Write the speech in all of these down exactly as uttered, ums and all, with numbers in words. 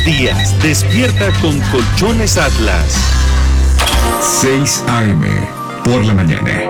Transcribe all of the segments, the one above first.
buenos días. Despierta con Colchones Atlas. seis a eme por la mañana.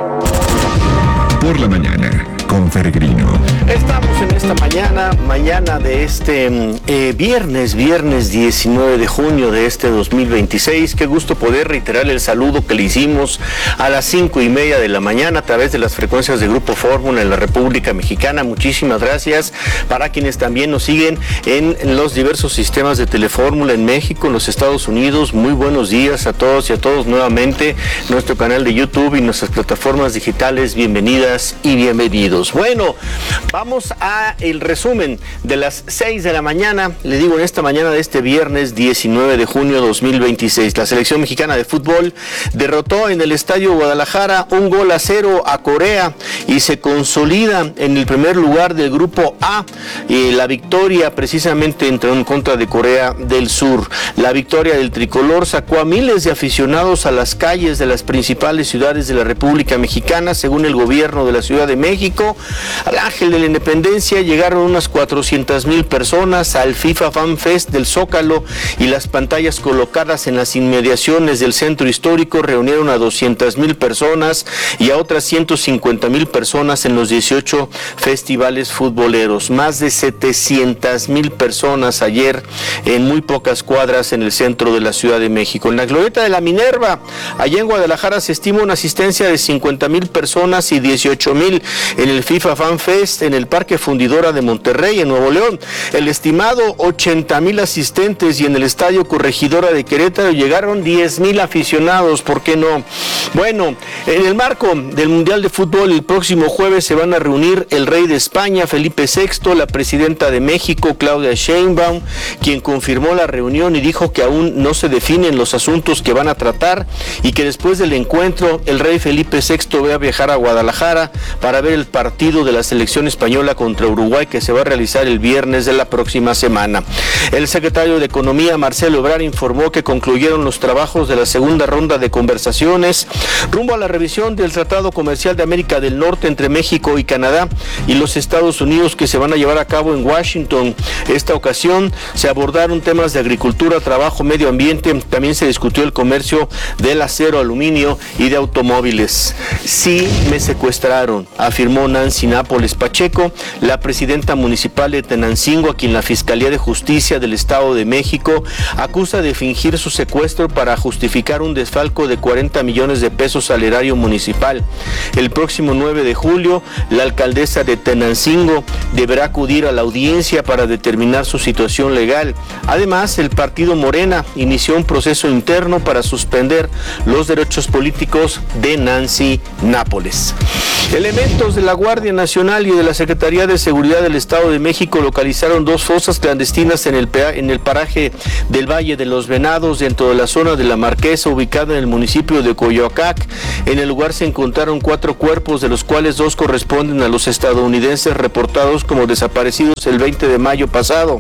Por la mañana. Con Peregrino. Estamos en esta mañana, mañana de este eh, viernes, viernes diecinueve de junio de este dos mil veintiséis. Qué gusto poder reiterar el saludo que le hicimos a las cinco y media de la mañana a través de las frecuencias de Grupo Fórmula en la República Mexicana. Muchísimas gracias para quienes también nos siguen en los diversos sistemas de Telefórmula en México, en los Estados Unidos. Muy buenos días a todos y a todos nuevamente. Nuestro canal de YouTube y nuestras plataformas digitales, bienvenidas y bienvenidos. Bueno, vamos a el resumen de las seis de la mañana, le digo en esta mañana de este viernes diecinueve de junio de dos mil veintiséis. La selección mexicana de fútbol derrotó en el Estadio Guadalajara un gol a cero a Corea y se consolida en el primer lugar del grupo A. Y la victoria precisamente entró en contra de Corea del Sur. La victoria del tricolor sacó a miles de aficionados a las calles de las principales ciudades de la República Mexicana. Según el gobierno de la Ciudad de México, al Ángel de la Independencia llegaron unas cuatrocientas mil personas, al FIFA Fan Fest del Zócalo y las pantallas colocadas en las inmediaciones del centro histórico reunieron a doscientas mil personas y a otras ciento cincuenta mil personas en los dieciocho festivales futboleros. Más de setecientas mil personas ayer en muy pocas cuadras en el centro de la Ciudad de México. En la Glorieta de la Minerva, allá en Guadalajara, se estima una asistencia de cincuenta mil personas y dieciocho mil en el FIFA Fan Fest en el Parque Fundidora de Monterrey, en Nuevo León. El estimado ochenta mil asistentes, y en el Estadio Corregidora de Querétaro llegaron diez mil aficionados, ¿por qué no? Bueno, en el marco del Mundial de Fútbol, el próximo jueves se van a reunir el rey de España, Felipe sexto, la presidenta de México, Claudia Sheinbaum, quien confirmó la reunión y dijo que aún no se definen los asuntos que van a tratar y que después del encuentro el rey Felipe sexto va a viajar a Guadalajara para ver el partido de la selección española contra Uruguay, que se va a realizar el viernes de la próxima semana. El secretario de Economía, Marcelo Ebrard, informó que concluyeron los trabajos de la segunda ronda de conversaciones rumbo a la revisión del Tratado Comercial de América del Norte entre México y Canadá y los Estados Unidos, que se van a llevar a cabo en Washington. Esta ocasión se abordaron temas de agricultura, trabajo, medio ambiente. También se discutió el comercio del acero, aluminio y de automóviles. Sí me secuestraron, afirmó Nancy Nápoles Pacheco, la presidenta municipal de Tenancingo, a quien la Fiscalía de Justicia del Estado de México acusa de fingir su secuestro para justificar un desfalco de cuarenta millones de pesos al erario municipal. El próximo nueve de julio, la alcaldesa de Tenancingo deberá acudir a la audiencia para determinar su situación legal. Además, el partido Morena inició un proceso interno para suspender los derechos políticos de Nancy Nápoles. Elementos de la Guardia Nacional y de la Secretaría de Seguridad del Estado de México localizaron dos fosas clandestinas en el, en el paraje del Valle de los Venados, dentro de la zona de La Marquesa, ubicada en el municipio de Coyoacac. En el lugar se encontraron cuatro cuerpos, de los cuales dos corresponden a los estadounidenses reportados como desaparecidos el veinte de mayo pasado.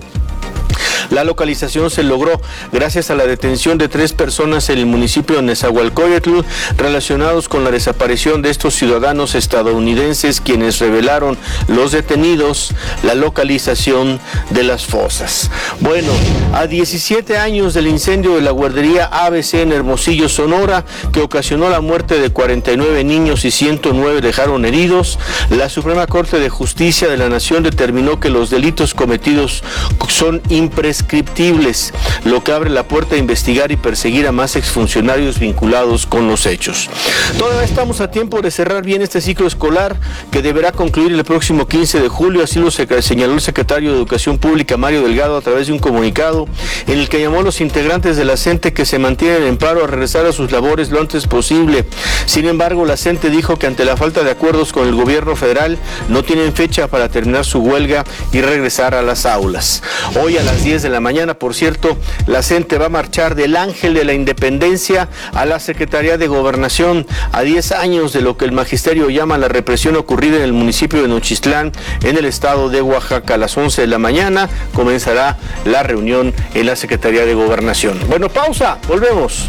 La localización se logró gracias a la detención de tres personas en el municipio de Nezahualcóyotl relacionados con la desaparición de estos ciudadanos estadounidenses, quienes revelaron los detenidos la localización de las fosas. Bueno, a diecisiete años del incendio de la guardería A B C en Hermosillo, Sonora, que ocasionó la muerte de cuarenta y nueve niños y ciento nueve dejaron heridos, la Suprema Corte de Justicia de la Nación determinó que los delitos cometidos son imprescriptibles, lo que abre la puerta a investigar y perseguir a más exfuncionarios vinculados con los hechos. Todavía estamos a tiempo de cerrar bien este ciclo escolar, que deberá concluir el próximo quince de julio, así lo señaló el secretario de Educación Pública, Mario Delgado, a través de un comunicado en el que llamó a los integrantes de la CENTE que se mantienen en paro a regresar a sus labores lo antes posible. Sin embargo, la CENTE dijo que ante la falta de acuerdos con el gobierno federal no tienen fecha para terminar su huelga y regresar a las aulas. Hoy a las diez de la mañana, por cierto, la CENTE va a marchar del Ángel de la Independencia a la Secretaría de Gobernación, a diez años de lo que el magisterio llama la represión ocurrida en el municipio de Nochistlán, en el estado de Oaxaca. A las once de la mañana comenzará la reunión en la Secretaría de Gobernación. Bueno, pausa, volvemos.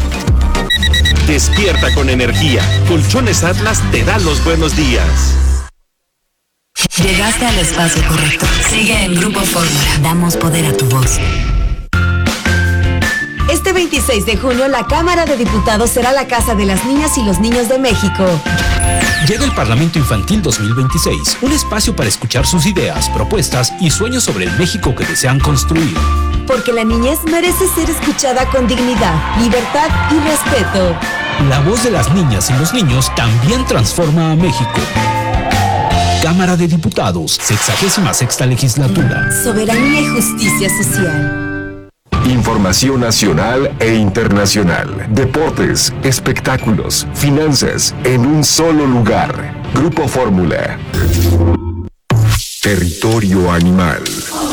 Despierta con energía. Colchones Atlas te da los buenos días. Llegaste al espacio correcto. Sigue en Grupo Fórmula. Damos poder a tu voz. Este veintiséis de junio, la Cámara de Diputados será la casa de las niñas y los niños de México. Llega el Parlamento Infantil dos mil veintiséis, un espacio para escuchar sus ideas, propuestas y sueños sobre el México que desean construir. Porque la niñez merece ser escuchada con dignidad, libertad y respeto. La voz de las niñas y los niños también transforma a México. Cámara de Diputados, sexagésima sexta legislatura. Soberanía y justicia social. Información nacional e internacional, deportes, espectáculos, finanzas, en un solo lugar. Grupo Fórmula. Territorio animal.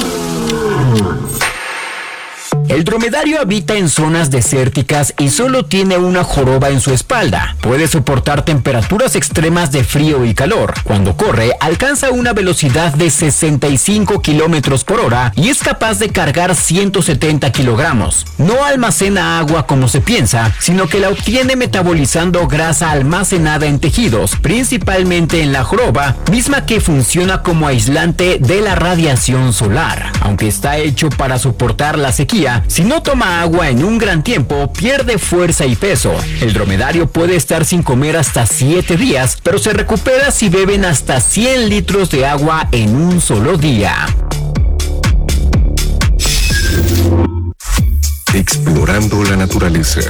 El dromedario habita en zonas desérticas y solo tiene una joroba en su espalda. Puede soportar temperaturas extremas de frío y calor. Cuando corre, alcanza una velocidad de sesenta y cinco kilómetros por hora y es capaz de cargar ciento setenta kilogramos. No almacena agua como se piensa, sino que la obtiene metabolizando grasa almacenada en tejidos, principalmente en la joroba, misma que funciona como aislante de la radiación solar. Aunque está hecho para soportar la sequía, si no toma agua en un gran tiempo, pierde fuerza y peso. El dromedario puede estar sin comer hasta siete días, pero se recupera si beben hasta cien litros de agua en un solo día. Explorando la naturaleza.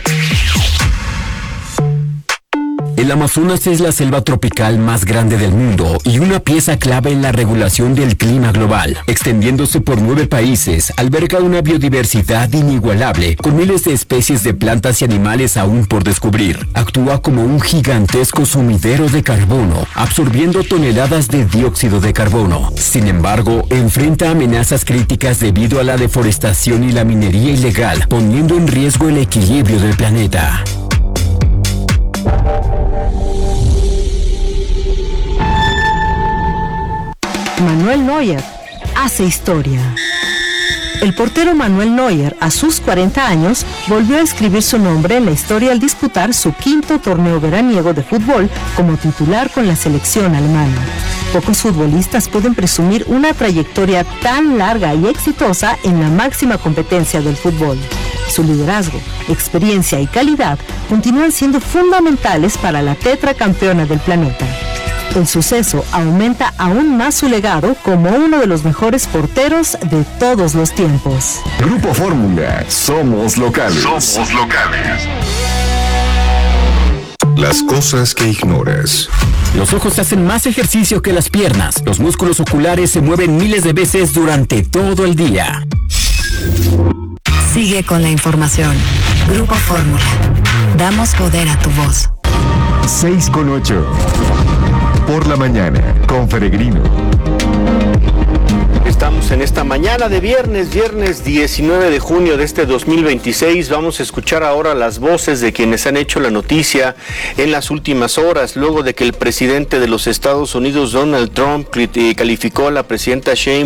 El Amazonas es la selva tropical más grande del mundo y una pieza clave en la regulación del clima global. Extendiéndose por nueve países, alberga una biodiversidad inigualable, con miles de especies de plantas y animales aún por descubrir. Actúa como un gigantesco sumidero de carbono, absorbiendo toneladas de dióxido de carbono. Sin embargo, enfrenta amenazas críticas debido a la deforestación y la minería ilegal, poniendo en riesgo el equilibrio del planeta. Manuel Neuer hace historia. El portero Manuel Neuer, a sus cuarenta años, volvió a escribir su nombre en la historia al disputar su quinto torneo veraniego de fútbol como titular con la selección alemana. Pocos futbolistas pueden presumir una trayectoria tan larga y exitosa en la máxima competencia del fútbol. Su liderazgo, experiencia y calidad continúan siendo fundamentales para la tetracampeona del planeta. El suceso aumenta aún más su legado como uno de los mejores porteros de todos los tiempos. Grupo Fórmula, somos locales. Somos locales. Las cosas que ignoras. Los ojos hacen más ejercicio que las piernas. Los músculos oculares se mueven miles de veces durante todo el día. Sigue con la información. Grupo Fórmula. Damos poder a tu voz. seis con ocho. Por la mañana, con Peregrino. Estamos en esta mañana de viernes, viernes diecinueve de junio de este dos mil veintiséis. Vamos a escuchar ahora las voces de quienes han hecho la noticia en las últimas horas, luego de que el presidente de los Estados Unidos, Donald Trump, calificó a la presidenta Sheinbaum